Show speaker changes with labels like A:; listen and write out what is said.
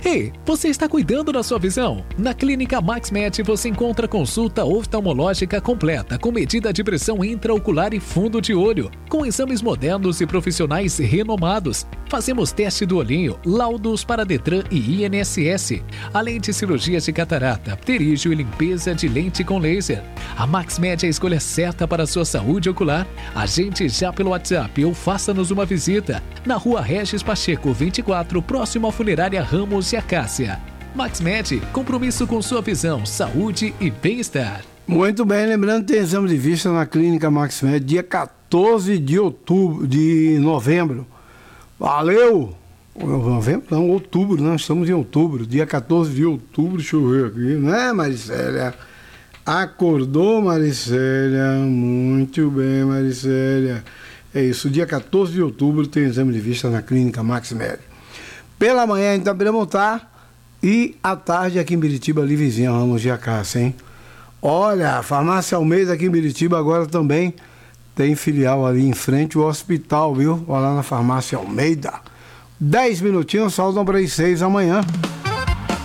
A: Ei, você está cuidando da sua visão? Na Clínica MaxMed você encontra consulta oftalmológica completa com medida de pressão intraocular e fundo de olho, com exames modernos e profissionais renomados. Fazemos teste do olhinho, laudos para Detran e INSS, além de cirurgias de catarata, pterígio e limpeza de lente com laser. A MaxMed é a escolha certa para a sua saúde ocular. Agende já pelo WhatsApp ou faça-nos uma visita na Rua Regis Pacheco 24, próximo à Funerária Ramos e Acácia. MaxMed, compromisso com sua visão, saúde e bem-estar.
B: Muito bem, lembrando que tem exame de vista na Clínica MaxMed, dia 14 de novembro. Valeu! Novembro? Não, outubro, nós estamos em outubro, dia 14 de outubro, deixa eu ver aqui, né, Maricélia? Acordou, Maricélia? Muito bem, Maricélia. É isso, dia 14 de outubro tem exame de vista na Clínica MaxMed. Pela manhã em Itabiramutá e à tarde aqui em Biritiba, ali vizinha, Ramos de Acácia, hein? Olha, a Farmácia Almeida aqui em Biritiba agora também tem filial ali em frente ao hospital, viu? Olha lá na Farmácia Almeida. 10 minutinhos, faltam para as 6 da manhã.